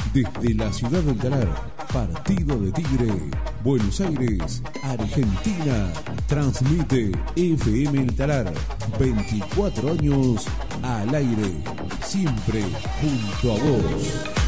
Desde la ciudad del Talar, partido de Tigre, Buenos Aires, Argentina. Transmite FM El Talar, 24 años al aire, siempre junto a vos.